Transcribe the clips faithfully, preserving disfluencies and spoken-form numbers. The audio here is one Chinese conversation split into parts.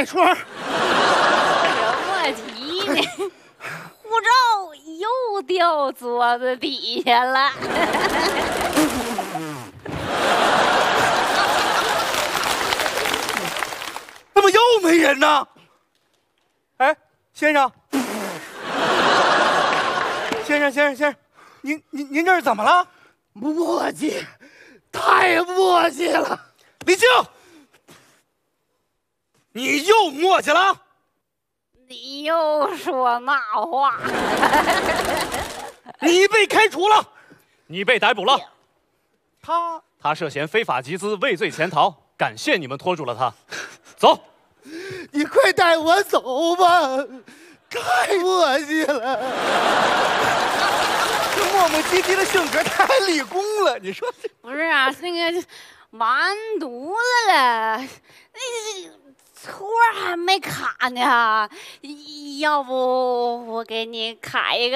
开窗。 什么题呢？护照又掉桌子底下了。 怎么又没人呢？哎，先生，先生，先生，先生，您您您这是怎么了？ 墨迹，太墨迹了！ 李静，你又磨叽了？ 你又说那话。 你被开除了。 你被逮捕了。 他他涉嫌非法集资，畏罪潜逃。感谢你们拖住了他。走。 你快带我走吧，太墨迹了。 这磨磨唧唧的性格太立功了，你说这不是啊，那个完犊子了，那错还没卡呢，要不我给你卡一个。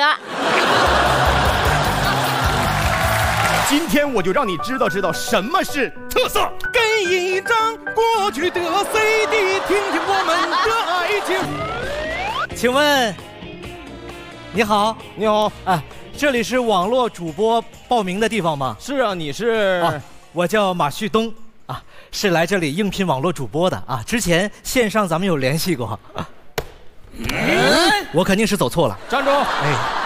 今天我就让你知道知道什么是特色。 给一张过去的 C D， 听听我们的爱情。 请问，你好， 你好， 啊，这里是网络主播报名的地方吗？ 是啊，你是？ 啊，我叫马旭东，啊，是来这里应聘网络主播的啊。之前线上咱们有联系过，啊嗯、我肯定是走错了。 站住！哎。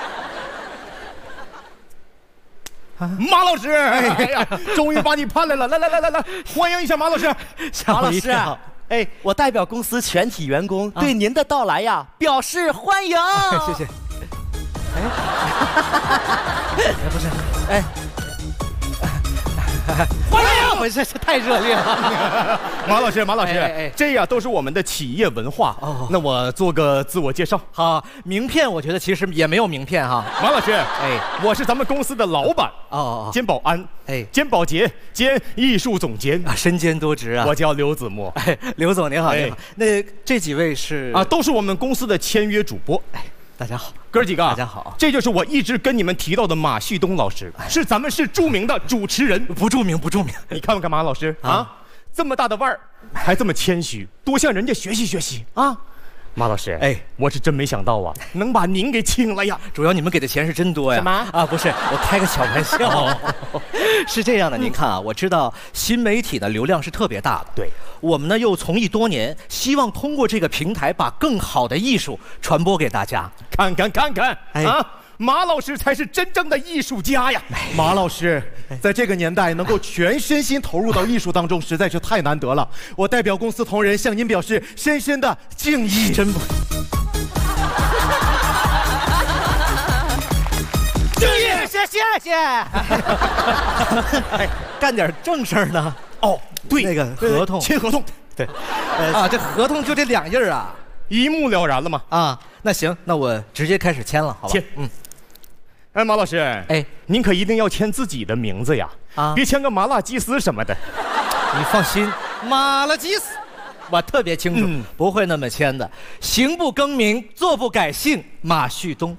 马老师，哎呀，终于把你盼来了！来来来来来，欢迎一下马老师。 马老师， 哎，我代表公司全体员工、啊、对您的到来呀表示欢迎。 谢谢。哎，不是，哎，欢迎！不是，这太热烈了。 马老师，马老师， 哎哎这呀都是我们的企业文化。哦，那我做个自我介绍。 好，名片我觉得其实也没有名片哈。 马老师，哎，我是咱们公司的老板。 哦， 兼保安， 哎， 兼保洁，兼艺术总监啊，身兼多职啊。 我叫刘子墨。 哎，刘总您好，您好。那这几位是啊，都是我们公司的签约主播。哎。 大家好， 哥几个， 大家好， 这就是我一直跟你们提到的马旭东老师，是咱们市著名的主持人。 不著名，不著名。 你看不看马老师啊？啊这么大的腕儿，还这么谦虚，多向人家学习学习啊！马老师，哎，我是真没想到啊，能把您给请了呀！ 主要你们给的钱是真多呀！ 什么啊？不是，我开个小玩笑。是这样的，您看啊，我知道新媒体的流量是特别大的， 对， 我们呢又从艺多年，希望通过这个平台把更好的艺术传播给大家。 看看看看，哎啊！马老师才是真正的艺术家呀！ 马老师在这个年代能够全身心投入到艺术当中，实在是太难得了。我代表公司同仁向您表示深深的敬意。 真不， 敬意，谢谢谢。 哎，干点正事儿呢。 哦，对， 那个合同， 签合同， 对，呃、啊，这合同就这两页啊， 一目了然了嘛。 啊，那行，那我直接开始签了，好吧？ 签，嗯。哎，马老师， 哎， 您可一定要签自己的名字呀，啊，别签个麻辣鸡丝什么的。 你放心，麻辣鸡丝，我特别清楚，嗯、不会那么签的。行不更名，坐不改姓，马旭东。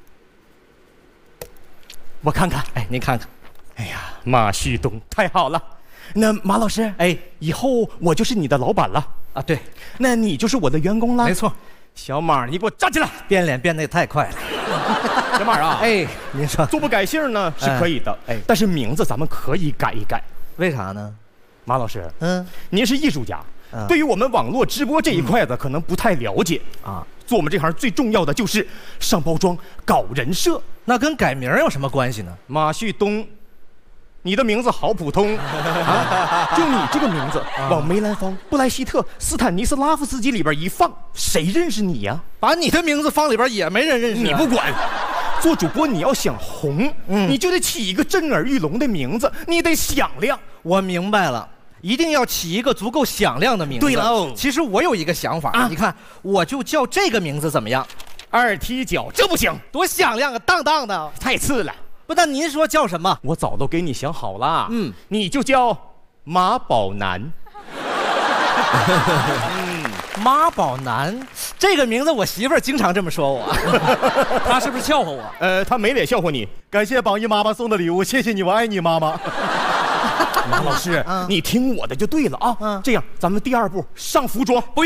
我看看， 哎，您看看。 哎呀，马旭东，太好了。那马老师，哎，以后我就是你的老板了啊？对， 那你就是我的员工了。 没错。 小马，你给我站起来！ 变脸变得也太快了。 小马啊， 哎，您说， 坐不改姓呢是可以的，哎，但是名字咱们可以改一改。 为啥呢？ 马老师， 嗯， 您是艺术家，嗯、对于我们网络直播这一块的、嗯、可能不太了解啊。做我们这行最重要的就是上包装、搞人设。 那跟改名有什么关系呢？ 马旭东。你的名字好普通啊！就你这个名字，啊、往梅兰芳、布莱希特、斯坦尼斯拉夫斯基里边一放，谁认识你呀？ 把你的名字放里边也没人认识、啊。 你不管，做主播你要想红，嗯、你就得起一个震耳欲聋的名字，你得响亮。 我明白了，一定要起一个足够响亮的名字。 对了， 其实我有一个想法，啊、你看，我就叫这个名字怎么样？ 二踢脚，这不行， 多响亮啊，当当的， 太次了。 不，那您说叫什么？ 我早都给你想好了，嗯，你就叫马宝男。 嗯，妈宝男这个名字，我媳妇儿经常这么说我，她是不是笑话我？ 呃，她没脸笑话你。 感谢榜一妈妈送的礼物，谢谢你，我爱你，妈妈。 马老师，嗯、你听我的就对了啊。嗯、这样，咱们第二步上服装。不用。